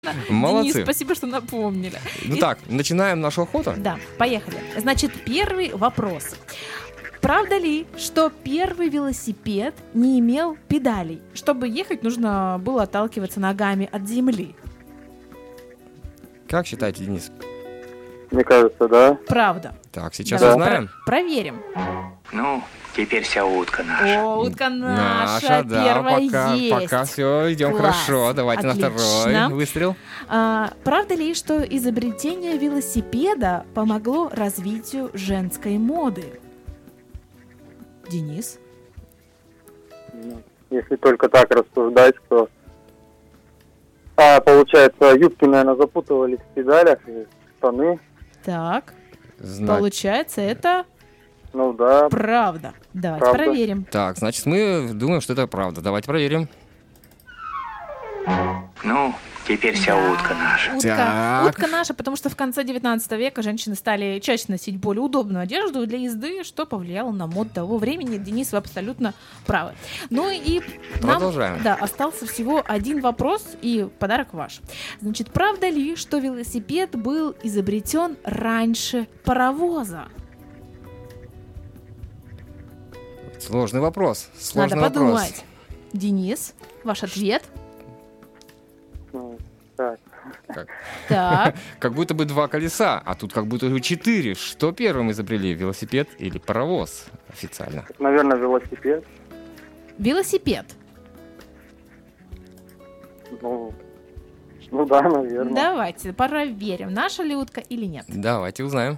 Молодцы. Денис, спасибо, что напомнили. Ну так, начинаем нашу охоту? Да, поехали. Значит, первый вопрос. Правда ли, что первый велосипед не имел педалей? Чтобы ехать, нужно было отталкиваться ногами от земли. Как считаете, Денис? Мне кажется, да. Правда. Так, сейчас Давай узнаем. проверим. Ну, теперь вся утка наша. О, утка наша, да, первая есть. пока все, идем Класс, хорошо. Давайте отлично. на второй выстрел. Правда ли, что изобретение велосипеда помогло развитию женской моды? Денис? Если только так рассуждать, то... получается, юбки, наверное, запутывались в педалях, и штаны. Так, получается, это Ну да. правда. Давайте Правда. проверим. Так, значит, мы думаем, что это правда. Давайте проверим. Ну, теперь вся утка наша. Так. Утка наша, потому что в конце 19 века женщины стали чаще носить более удобную одежду для езды, что повлияло на моду того времени. Денис, вы абсолютно правы. Ну и Продолжаем. нам, остался всего один вопрос, и подарок ваш. Значит, правда ли, что велосипед был изобретен раньше паровоза? Сложный вопрос. Сложный Надо вопрос. подумать. Денис, ваш ответ? Ну, так. Так. Как будто бы 2 колеса, а тут как будто бы 4. Что первым изобрели, велосипед или паровоз официально? Наверное, велосипед. Велосипед. Ну да, наверное. Давайте проверим, наша ли утка или нет. Давайте узнаем.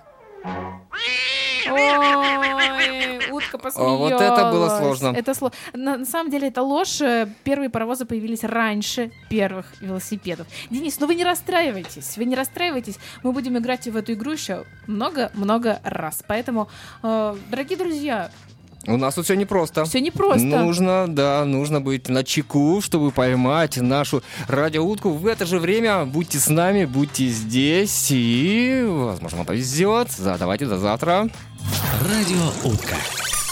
Ой, утка посмеялась. Вот это было сложно. На самом деле это ложь. Первые паровозы появились раньше первых велосипедов. Денис, ну вы не расстраивайтесь. Мы будем играть в эту игру еще много-много раз. Поэтому, дорогие друзья, У нас тут все непросто. все непросто. Нужно быть начеку, чтобы поймать нашу радиоутку. В это же время будьте с нами, будьте здесь, и, возможно, вам повезет. Давайте до завтра. Радиоутка.